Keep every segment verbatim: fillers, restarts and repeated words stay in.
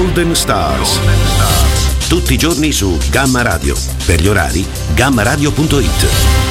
Golden Stars. Tutti i giorni su Gamma Radio. Per gli orari, gamma radio punto it.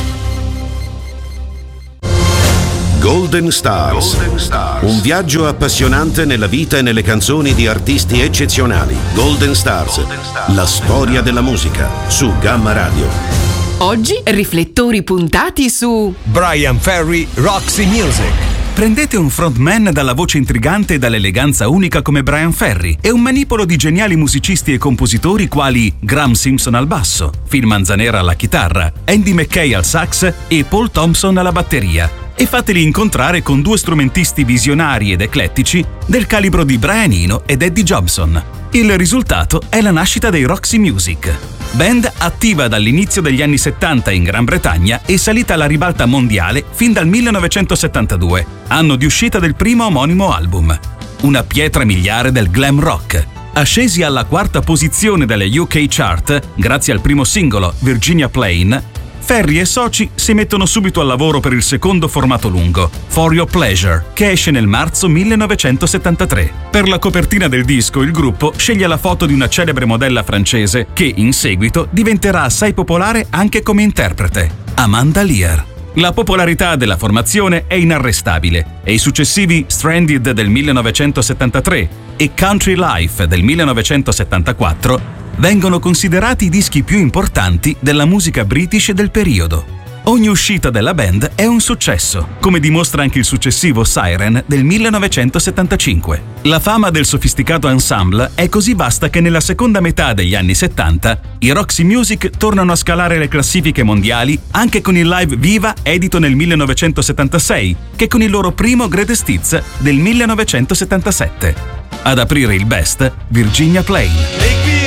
Golden Stars. Golden Stars. Un viaggio appassionante nella vita e nelle canzoni di artisti eccezionali. Golden Stars. Golden Stars. La storia della musica su Gamma Radio. Oggi riflettori puntati su Bryan Ferry, Roxy Music. Prendete un frontman dalla voce intrigante e dall'eleganza unica come Bryan Ferry e un manipolo di geniali musicisti e compositori quali Graham Simpson al basso, Phil Manzanera alla chitarra, Andy McKay al sax e Paul Thompson alla batteria, e fateli incontrare con due strumentisti visionari ed eclettici del calibro di Brian Eno ed Eddie Jobson. Il risultato è la nascita dei Roxy Music, band attiva dall'inizio degli anni settanta in Gran Bretagna e salita alla ribalta mondiale fin dal millenovecentosettantadue, anno di uscita del primo omonimo album. Una pietra miliare del glam rock. Ascesi alla quarta posizione delle U K chart grazie al primo singolo Virginia Plain, Ferry e soci si mettono subito al lavoro per il secondo formato lungo, For Your Pleasure, che esce nel marzo millenovecentosettantatré. Per la copertina del disco il gruppo sceglie la foto di una celebre modella francese che in seguito diventerà assai popolare anche come interprete, Amanda Lear. La popolarità della formazione è inarrestabile e i successivi Stranded del millenovecentosettantatré e Country Life del millenovecentosettantaquattro vengono considerati i dischi più importanti della musica british del periodo. Ogni uscita della band è un successo, come dimostra anche il successivo Siren del millenovecentosettantacinque. La fama del sofisticato ensemble è così vasta che nella seconda metà degli anni settanta i Roxy Music tornano a scalare le classifiche mondiali anche con il live Viva edito nel millenovecentosettantasei, che con il loro primo Greatest Hits del millenovecentosettantasette. Ad aprire il best, Virginia Plain.